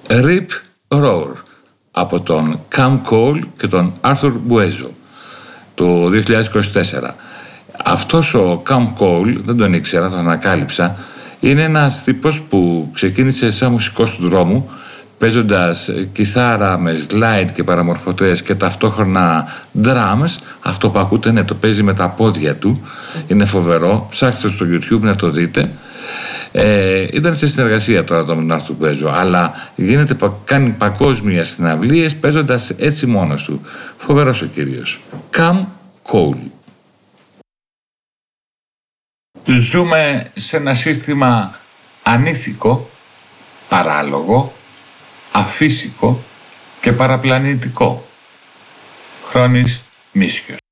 Rip Roar από τον Cam Cole και τον Arthur Buezzo το 2024. Αυτός ο Cam Cole, δεν τον ήξερα, τον ανακάλυψα, είναι ένας τύπος που ξεκίνησε σαν μουσικός του δρόμου παίζοντας κιθάρα με slide και παραμορφωτές και ταυτόχρονα drums. Αυτό που ακούτε, ναι, το παίζει με τα πόδια του. Είναι φοβερό, ψάξτε στο YouTube να το δείτε. Ήταν σε συνεργασία τώρα με τον Άρθουρ Μπουέζο, αλλά κάνει παγκόσμιες συναυλίες παίζοντας έτσι μόνος του. Φοβερός ο κύριος. Cam Cole. Ζούμε σε ένα σύστημα ανήθικο, παράλογο, αφύσικο και παραπλανητικό. Χρόνης Μίσιος.